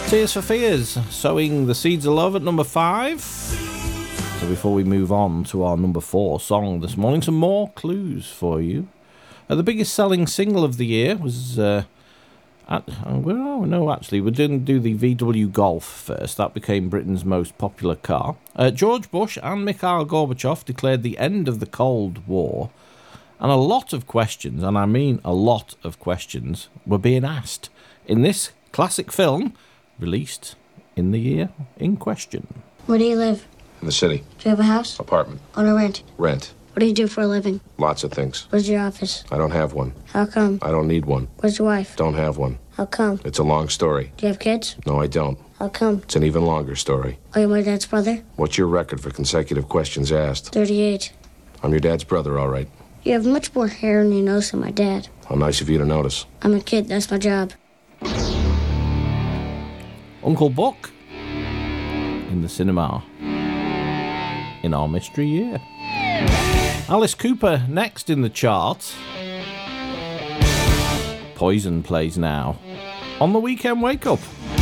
Tears for Fears, Sowing the Seeds of Love at number 5. So before we move on to our number 4 song this morning, some more clues for you. The biggest selling single of the year was... we didn't do the VW Golf first. That became Britain's most popular car. George Bush and Mikhail Gorbachev declared the end of the Cold War. And a lot of questions, and I mean a lot of questions, were being asked in this classic film... released in the year in question. Where do you live? In the city. Do you have a house? Apartment. Own or rent? Rent. What do you do for a living? Lots of things. Where's your office? I don't have one. How come? I don't need one. Where's your wife? Don't have one. How come? It's a long story. Do you have kids? No, I don't. How come? It's an even longer story. Are you my dad's brother? What's your record for consecutive questions asked? 38. I'm your dad's brother, all right. You have much more hair on your nose than my dad. How nice of you to notice. I'm a kid, that's my job. Uncle Buck in the cinema in our mystery year. Alice Cooper next in the chart. Poison plays now on the Weekend Wake Up.